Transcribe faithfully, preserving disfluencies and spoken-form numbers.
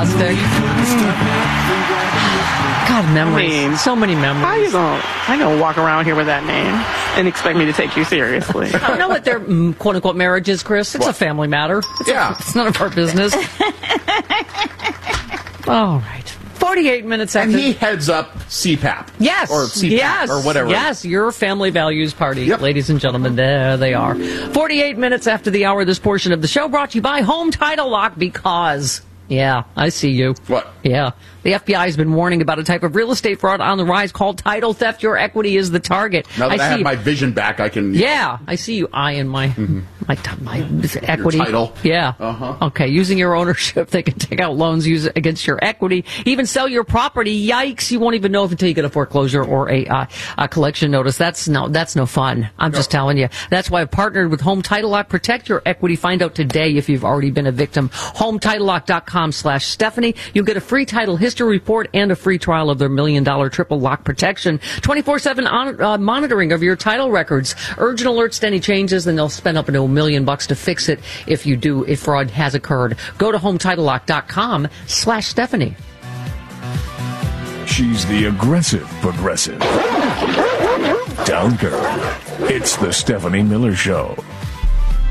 fantastic. God, memories. I mean, so many memories. How you gonna, I gonna walk around here with that name and expect me to take you seriously? I don't know what their mm, quote-unquote marriage is, Chris. It's what? a family matter. It's yeah. A, it's none of our business. All right. forty-eight minutes after. And he heads up C PAP. Yes. Or C PAP yes, or whatever. Yes, your Family Values Party. Yep. Ladies and gentlemen, there they are. forty-eight minutes after the hour, this portion of the show brought to you by Home Title Lock because... Yeah, I see you. What? Yeah. The F B I has been warning about a type of real estate fraud on the rise called title theft. Your equity is the target. Now that I, I have see my vision back, I can... Yeah, I see you eyeing my mm-hmm. my, my equity. Your title. Yeah. Uh-huh. Okay, using your ownership, they can take out loans use it against your equity, even sell your property. Yikes, you won't even know if until you get a foreclosure or a, uh, a collection notice. That's no, that's no fun. I'm no. just telling you. That's why I've partnered with Home Title Lock. Protect your equity. Find out today if you've already been a victim. home title lock dot com slash Stephanie. You'll get a free title history report and a free trial of their million dollar triple lock protection. twenty-four seven on, uh, monitoring of your title records. Urgent alerts to any changes, and they'll spend up to a million bucks to fix it if you do, if fraud has occurred. Go to home title lock dot com slash Stephanie. She's the aggressive progressive. Down girl. It's the Stephanie Miller Show.